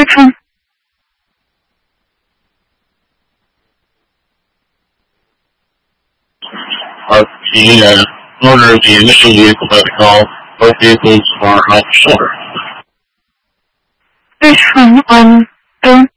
是看。 The owner of the initial vehicle had to call. Both vehicles are off shoulder. 对，